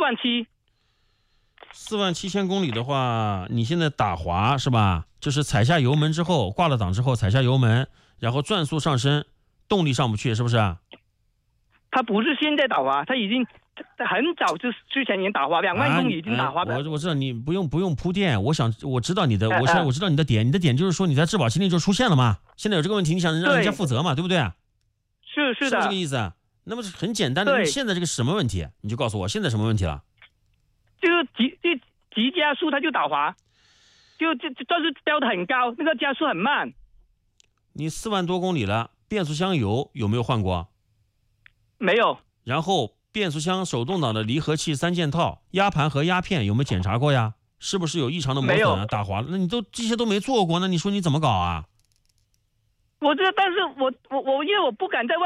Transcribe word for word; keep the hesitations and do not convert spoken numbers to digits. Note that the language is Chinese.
万七。 四万七千公里的话，你现在打滑是吧？就是踩下油门之后，挂了档之后踩下油门，然后转速上升，动力上不去，是不是？ 他不是现在打滑，他已经很早就之前已经打滑，两万公里已经打滑了。 啊、我我知道你不用不用铺垫，我想我知道你的， 呃、 我我知道你的点，你的点就是说你在质保期内就出现了嘛，现在有这个问题，你想让人家负责嘛，对不对？ 是是的， 是这个意思。那么很简单的，现在这个什么问题，你就告诉我现在什么问题了？ 就是急就急加速它就打滑，就就但是飙得很高，那个加速很慢。 你四万多公里了，变速箱油有没有换过？ 没有。 然后变速箱手动挡的离合器三件套、压盘和压片有没有检查过呀？是不是有异常的磨损啊、打滑了？那你都这些都没做过，那你说你怎么搞啊？ 我这，但是我我我因为我不敢在外